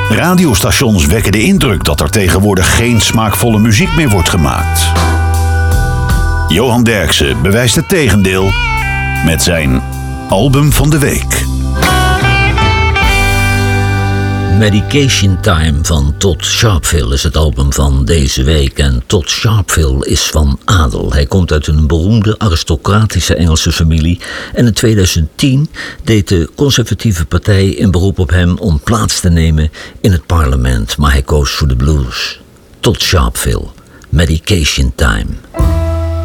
Radiostations wekken de indruk dat er tegenwoordig geen smaakvolle muziek meer wordt gemaakt. Johan Derksen bewijst het tegendeel met zijn album van de week. Medication Time van Todd Sharpville is het album van deze week. En Todd Sharpville is van adel. Hij komt uit een beroemde aristocratische Engelse familie. En in 2010 deed de conservatieve partij een beroep op hem om plaats te nemen in het parlement. Maar hij koos voor de blues. Todd Sharpville, Medication Time.